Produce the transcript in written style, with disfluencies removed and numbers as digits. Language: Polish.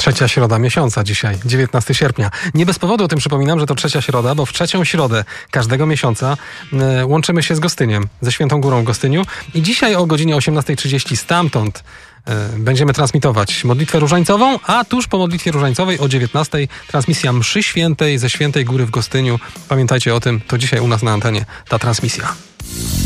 Trzecia środa miesiąca dzisiaj, 19 sierpnia. Nie bez powodu o tym przypominam, że to trzecia środa, bo w trzecią środę każdego miesiąca łączymy się z Gostyniem, ze Świętą Górą w Gostyniu. I dzisiaj o godzinie 18:30 stamtąd będziemy transmitować modlitwę różańcową, a tuż po modlitwie różańcowej o 19:00 transmisja mszy świętej ze Świętej Góry w Gostyniu. Pamiętajcie o tym, to dzisiaj u nas na antenie ta transmisja.